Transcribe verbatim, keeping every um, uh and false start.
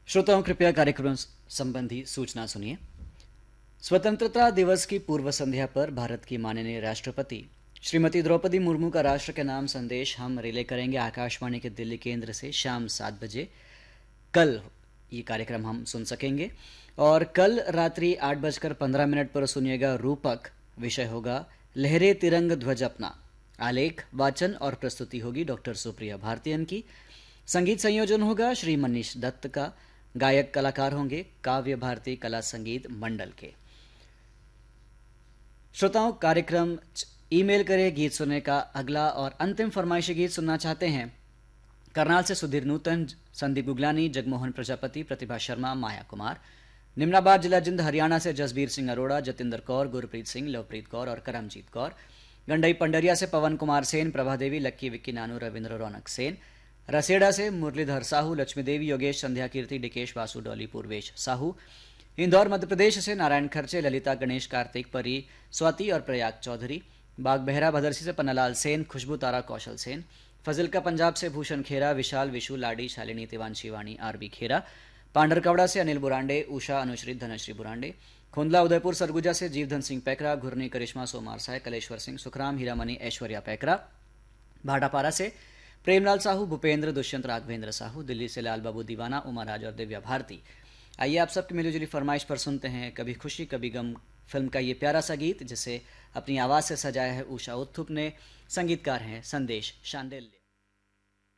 श्रोताओं, कृपया कार्यक्रम संबंधी सूचना सुनिए। स्वतंत्रता दिवस की पूर्व संध्या पर भारत की माननीय राष्ट्रपति श्रीमती द्रौपदी मुर्मू का राष्ट्र के नाम संदेश हम रिले करेंगे आकाशवाणी के दिल्ली केंद्र से शाम सात बजे। कल ये कार्यक्रम हम सुन सकेंगे और कल रात्रि आठ बजकर पंद्रह मिनट पर सुनिएगा रूपक। विषय होगा लहरे तिरंग ध्वज अपना। आलेख, वाचन और प्रस्तुति होगी डॉक्टर सुप्रिया भारतीयन की। संगीत संयोजन होगा श्री मनीष दत्त का। गायक कलाकार होंगे काव्य भारती कला संगीत मंडल के। श्रोताओं, कार्यक्रम ईमेल करें गीत सुनने का अगला और अंतिम फरमाइशी गीत सुनना चाहते हैं। करनाल से सुधीर नूतन, संदीप गुगलानी, जगमोहन प्रजापति, प्रतिभा शर्मा, माया कुमार। निम्नाबाद जिला जिंद हरियाणा से जसबीर सिंह अरोड़ा, जतिंदर कौर, गुरप्रीत सिंह, लवप्रीत कौर और करमजीत कौर। गंडई पंडरिया से पवन कुमार सेन, प्रभा देवी, लक्की, विक्की नानू, रविंद्र, रौनक सेन। रसेड़ा से मुरलीधर साहू, लक्ष्मी देवी, योगेश, संध्या कीर्ति, डिकेश वासु, डॉली, पूर्वेश साहू। इंदौर मध्य प्रदेश से नारायण खर्चे, ललिता, गणेश, कार्तिक, परी, स्वाति और प्रयाग चौधरी। बाग बहरा भदरसी से पन्नालाल सेन, खुशबू, तारा, कौशल सेन। फजिलका पंजाब से भूषण खेरा, विशाल, विशु, लाडी, शालिनी, तिवांशी, वाणी, आरबी खेरा। पांडरकवड़ा से अनिल बुरांडे, उषा, अनुश्री, धनश्री बुरांडे। खोंदला उदयपुर सरगुजा से जीवधन सिंह पैकरा, घुरनी, करिश्मा, सोमार साय, कलेश्वर सिंह, सुखराम, हीरामणि, ऐश्वर्या पैकरा। भाटापारा से प्रेमलाल साहू, भूपेंद्र, दुष्यंत, राघवेंद्र साहू। दिल्ली से लाल बाबू दीवाना, उमा राज और दिव्या भारती। आइए आप सबकी मिलीजुली फरमाइश पर सुनते हैं कभी खुशी कभी गम फिल्म का ये प्यारा सा गीत, जिसे अपनी आवाज से सजाया है उषा उत्थुप ने। संगीतकार हैं संदेश शांडिल्य।